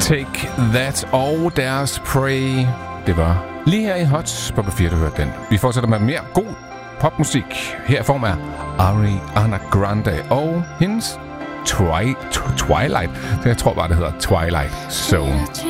Take That og deres Prey. Det var lige her i Hot på P4, du hørte den. Vi fortsætter med mere god popmusik. Her i form af Ariana Grande og hendes Twilight. Jeg tror bare, det hedder Twilight Zone.